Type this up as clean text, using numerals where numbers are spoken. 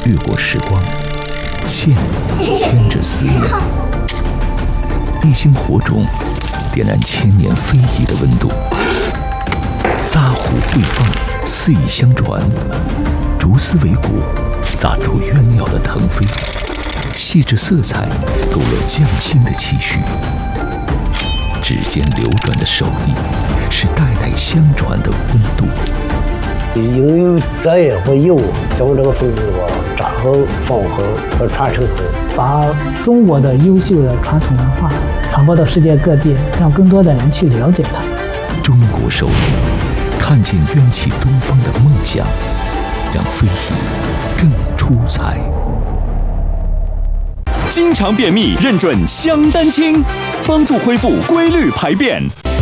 越过时光，线牵着思念，一星火种点燃千年非遗的温度。扎虎会放，四意相传，竹丝为骨，砸出鸳鸯的腾飞。细致色彩勾勒匠心的期许，指尖流转的手艺是代代相传的温度。 应有责任和义务将这个风俗扎好、放好和传承好， 把中国的优秀的传统文化传播到世界各地，让更多的人去了解它。 中国手艺，看见冤气东方的梦想，让非遗更出彩。 经常便秘认准香丹清，帮助恢复规律排便。